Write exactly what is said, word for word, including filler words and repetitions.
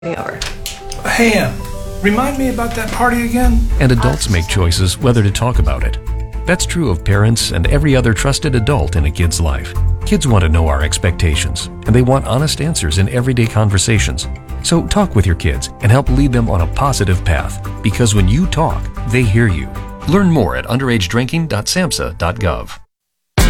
over. Hey, Em, remind me about that party again? And adults make choices whether to talk about it. That's true of parents and every other trusted adult in a kid's life. Kids want to know our expectations, and they want honest answers in everyday conversations. So talk with your kids and help lead them on a positive path, because when you talk, they hear you. Learn more at underage drinking dot samhsa dot gov.